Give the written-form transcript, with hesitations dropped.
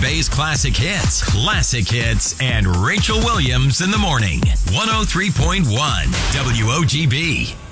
Bay's classic hits, and Rachel Williams in the morning. 103.1 WOGB.